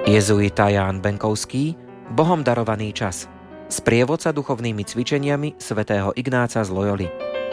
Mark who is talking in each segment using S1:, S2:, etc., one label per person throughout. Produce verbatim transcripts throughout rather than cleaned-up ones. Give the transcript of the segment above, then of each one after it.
S1: Jezuita Ján Benkovský, Bohom darovaný čas. Sprievodca duchovnými cvičeniami svätého Ignáca z Loyoli.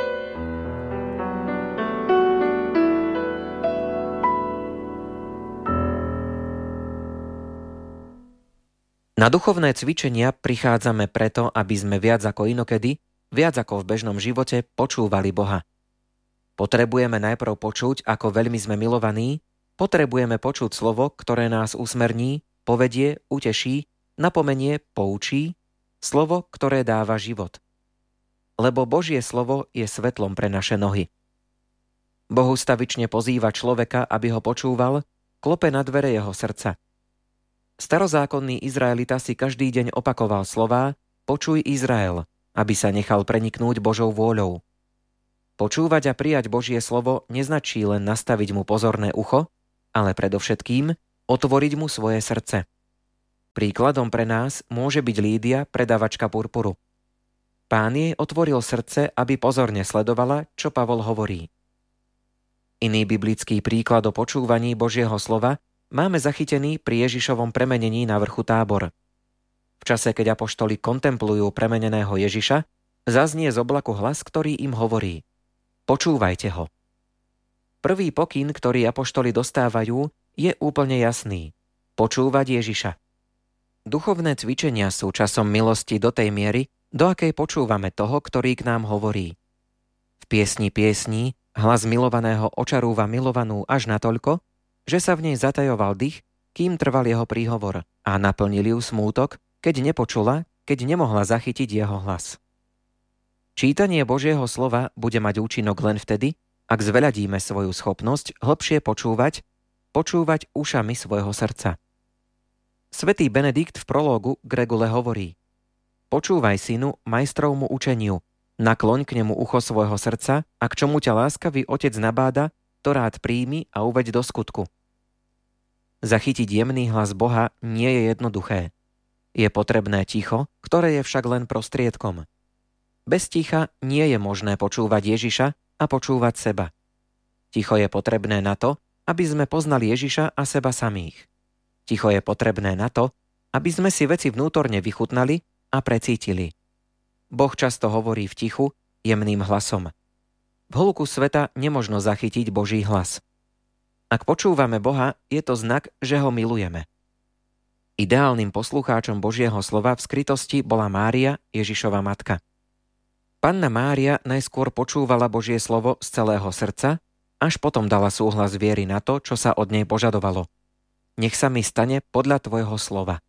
S1: Na duchovné cvičenia prichádzame preto, aby sme viac ako inokedy, viac ako v bežnom živote počúvali Boha. Potrebujeme najprv počuť, ako veľmi sme milovaní, potrebujeme počuť slovo, ktoré nás usmerní, povedie, uteší, napomenie, poučí, slovo, ktoré dáva život. Lebo Božie slovo je svetlom pre naše nohy. Boh ustavične pozýva človeka, aby ho počúval, klope na dvere jeho srdca. Starozákonný Izraelita si každý deň opakoval slová Počuj Izrael, aby sa nechal preniknúť Božou vôľou. Počúvať a prijať Božie slovo neznačí len nastaviť mu pozorné ucho, ale predovšetkým otvoriť mu svoje srdce. Príkladom pre nás môže byť Lídia, predavačka purpuru. Pán jej otvoril srdce, aby pozorne sledovala, čo Pavol hovorí. Iný biblický príklad o počúvaní Božieho slova máme zachytený pri Ježišovom premenení na vrchu Tábor. V čase, keď apoštoli kontemplujú premeneného Ježiša, zaznie z oblaku hlas, ktorý im hovorí: Počúvajte ho. Prvý pokyn, ktorý apoštoli dostávajú, je úplne jasný. Počúvať Ježiša. Duchovné cvičenia sú časom milosti do tej miery, do akej počúvame toho, ktorý k nám hovorí. V piesni piesní hlas milovaného očarúva milovanú až natoľko, že sa v nej zatajoval dých, kým trval jeho príhovor, a naplnil ju smútok, keď nepočula, keď nemohla zachytiť jeho hlas. Čítanie Božieho slova bude mať účinok len vtedy, ak zveľadíme svoju schopnosť hlbšie počúvať, počúvať ušami svojho srdca. Svätý Benedikt v prológu k regule hovorí: Počúvaj, synu, majstrovmu učeniu, nakloň k nemu ucho svojho srdca a k čomu ťa láskavý otec nabáda, to rád príjmi a uveď do skutku. Zachytiť jemný hlas Boha nie je jednoduché. Je potrebné ticho, ktoré je však len prostriedkom. Bez ticha nie je možné počúvať Ježiša a počúvať seba. Ticho je potrebné na to, aby sme poznali Ježiša a seba samých. Ticho je potrebné na to, aby sme si veci vnútorne vychutnali a precítili. Boh často hovorí v tichu, jemným hlasom. V hluku sveta nemožno zachytiť Boží hlas. Ak počúvame Boha, je to znak, že ho milujeme. Ideálnym poslucháčom Božieho slova v skrytosti bola Mária, Ježišova matka. Panna Mária najskôr počúvala Božie slovo z celého srdca, až potom dala súhlas viery na to, čo sa od nej požadovalo. Nech sa mi stane podľa tvojho slova.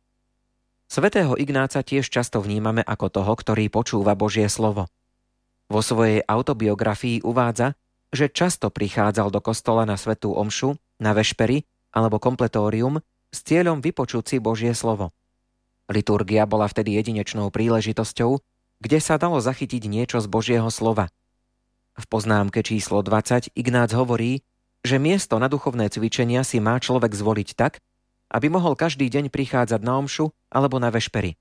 S1: Svätého Ignáca tiež často vnímame ako toho, ktorý počúva Božie slovo. Vo svojej autobiografii uvádza, že často prichádzal do kostola na svätú omšu, na vešpery alebo kompletórium s cieľom vypočuť si Božie slovo. Liturgia bola vtedy jedinečnou príležitosťou, kde sa dalo zachytiť niečo z Božieho slova. V poznámke číslo dvadsať Ignác hovorí, že miesto na duchovné cvičenia si má človek zvoliť tak, aby mohol každý deň prichádzať na omšu alebo na vešpery.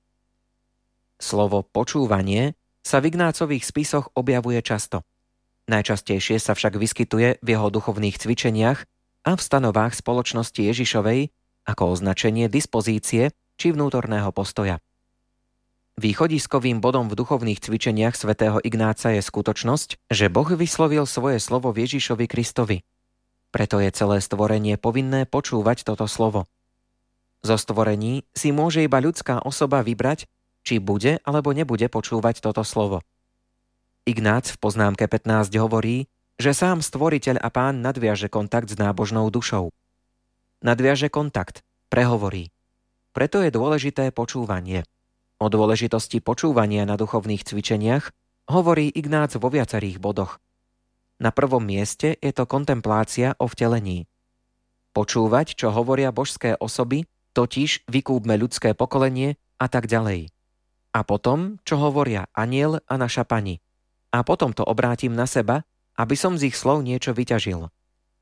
S1: Slovo počúvanie sa v Ignácových spisoch objavuje často. Najčastejšie sa však vyskytuje v jeho duchovných cvičeniach a v stanovách spoločnosti Ježišovej ako označenie dispozície či vnútorného postoja. Východiskovým bodom v duchovných cvičeniach svätého Ignáca je skutočnosť, že Boh vyslovil svoje slovo v Ježišovi Kristovi. Preto je celé stvorenie povinné počúvať toto slovo. Zo stvorení si môže iba ľudská osoba vybrať, či bude alebo nebude počúvať toto slovo. Ignác v poznámke pätnásť hovorí, že sám Stvoriteľ a Pán nadviaže kontakt s nábožnou dušou. Nadviaže kontakt, prehovorí. Preto je dôležité počúvanie. O dôležitosti počúvania na duchovných cvičeniach hovorí Ignác vo viacerých bodoch. Na prvom mieste je to kontemplácia o vtelení. Počúvať, čo hovoria božské osoby, totiž vykúpme ľudské pokolenie a tak ďalej. A potom, čo hovoria anjel a naša pani. A potom to obrátim na seba, aby som z ich slov niečo vyťažil.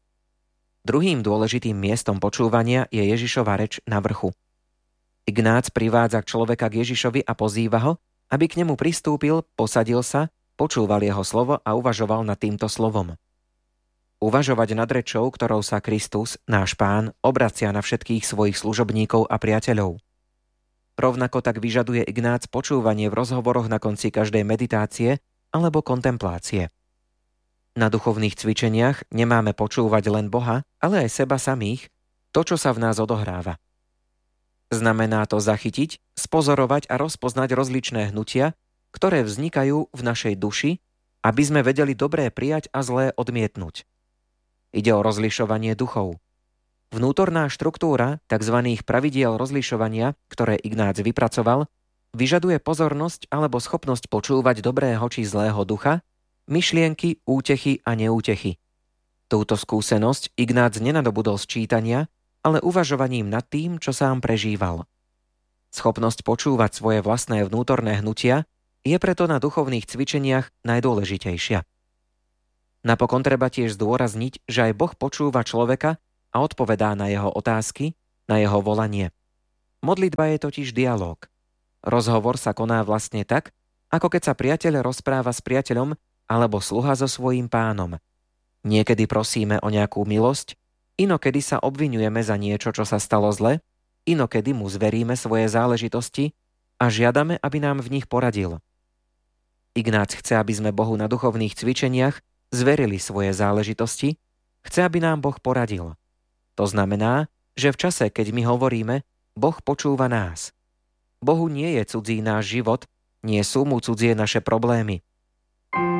S1: Druhým dôležitým miestom počúvania je Ježišova reč na vrchu. Ignác privádza človeka k Ježišovi a pozýva ho, aby k nemu pristúpil, posadil sa, počúval jeho slovo a uvažoval nad týmto slovom. Uvažovať nad rečou, ktorou sa Kristus, náš Pán, obracia na všetkých svojich služobníkov a priateľov. Rovnako tak vyžaduje Ignác počúvanie v rozhovoroch na konci každej meditácie alebo kontemplácie. Na duchovných cvičeniach nemáme počúvať len Boha, ale aj seba samých, to, čo sa v nás odohráva. Znamená to zachytiť, spozorovať a rozpoznať rozličné hnutia, ktoré vznikajú v našej duši, aby sme vedeli dobré prijať a zlé odmietnúť. Ide o rozlišovanie duchov. Vnútorná štruktúra tzv. Pravidiel rozlišovania, ktoré Ignác vypracoval, vyžaduje pozornosť alebo schopnosť počúvať dobrého či zlého ducha, myšlienky, útechy a neútechy. Túto skúsenosť Ignác nenadobudol z čítania, ale uvažovaním nad tým, čo sám prežíval. Schopnosť počúvať svoje vlastné vnútorné hnutia je preto na duchovných cvičeniach najdôležitejšia. Napokon treba tiež zdôrazniť, že aj Boh počúva človeka a odpovedá na jeho otázky, na jeho volanie. Modlitba je totiž dialóg. Rozhovor sa koná vlastne tak, ako keď sa priateľ rozpráva s priateľom alebo sluha so svojím pánom. Niekedy prosíme o nejakú milosť, inokedy sa obviňujeme za niečo, čo sa stalo zle, inokedy mu zveríme svoje záležitosti a žiadame, aby nám v nich poradil. Ignác chce, aby sme Bohu na duchovných cvičeniach zverili svoje záležitosti, chce, aby nám Boh poradil. To znamená, že v čase, keď my hovoríme, Boh počúva nás. Bohu nie je cudzí náš život, nie sú mu cudzie naše problémy.